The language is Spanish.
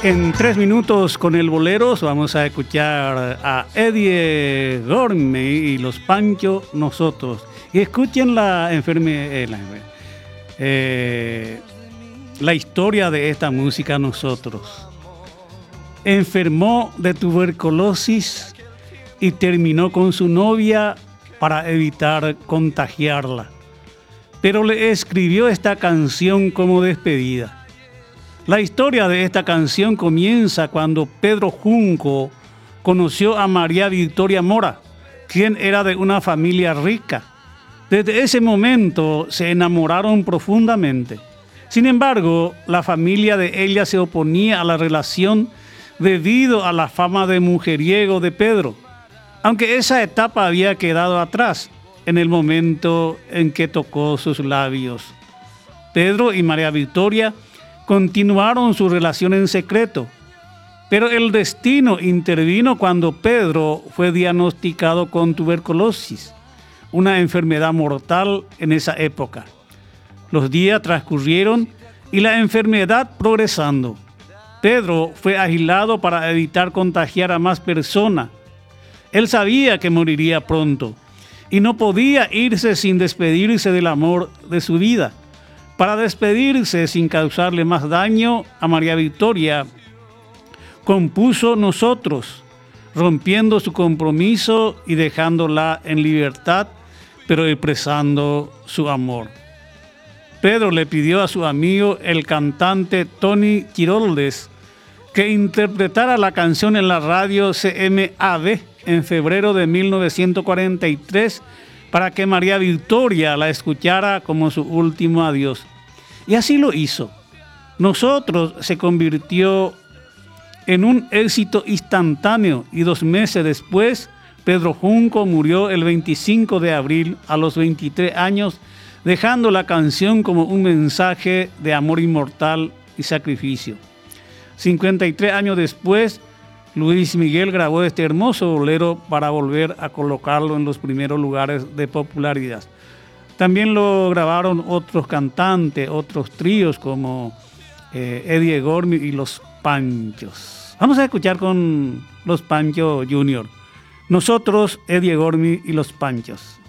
En 3 minutos con el Boleros vamos a escuchar a Eddie Gormley y los Panchos Nosotros. Y escuchen la historia de esta música Nosotros. Enfermó de tuberculosis y terminó con su novia para evitar contagiarla. Pero le escribió esta canción como despedida. La historia de esta canción comienza cuando Pedro Junco conoció a María Victoria Mora, quien era de una familia rica. Desde ese momento se enamoraron profundamente. Sin embargo, la familia de ella se oponía a la relación debido a la fama de mujeriego de Pedro, aunque esa etapa había quedado atrás en el momento en que tocó sus labios. Pedro y María Victoria continuaron su relación en secreto, pero el destino intervino cuando Pedro fue diagnosticado con tuberculosis, una enfermedad mortal en esa época. Los días transcurrieron y la enfermedad progresando. Pedro fue aislado para evitar contagiar a más personas. Él sabía que moriría pronto y no podía irse sin despedirse del amor de su vida. Para despedirse sin causarle más daño a María Victoria, compuso Nosotros, rompiendo su compromiso y dejándola en libertad, pero expresando su amor. Pedro le pidió a su amigo, el cantante Tony Quiroles, que interpretara la canción en la radio CMAB en febrero de 1943 para que María Victoria la escuchara como su último adiós. Y así lo hizo. Nosotros se convirtió en un éxito instantáneo y 2 meses después, Pedro Junco murió el 25 de abril a los 23 años, dejando la canción como un mensaje de amor inmortal y sacrificio. 53 años después, Luis Miguel grabó este hermoso bolero para volver a colocarlo en los primeros lugares de popularidad. También lo grabaron otros cantantes, otros tríos como Eddie Gormley y los Panchos. Vamos a escuchar con los Panchos Junior. Nosotros, Eddie Gormley y los Panchos.